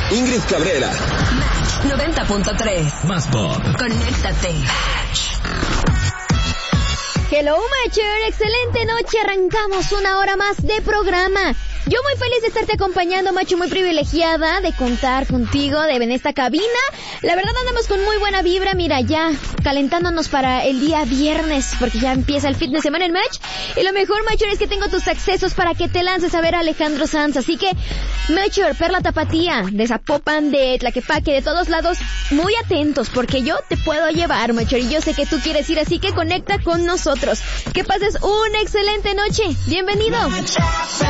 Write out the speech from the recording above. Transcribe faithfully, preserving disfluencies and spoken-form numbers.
Ingrid Cabrera. Match noventa punto tres. Más pop. Conéctate. Hello, Matcher. Excelente noche. Arrancamos una hora más de programa. Yo muy feliz de estarte acompañando, Macho, muy privilegiada de contar contigo de en esta cabina. La verdad andamos con muy buena vibra, mira, ya calentándonos para el día viernes, porque ya empieza el fitness semana en Match. Y lo mejor, Macho, es que tengo tus accesos para que te lances a ver a Alejandro Sanz. Así que, Macho, Perla Tapatía, de Zapopan, de Tlaquepaque, de todos lados, muy atentos, porque yo te puedo llevar, Macho, y yo sé que tú quieres ir, así que conecta con nosotros. Que pases una excelente noche. Bienvenido.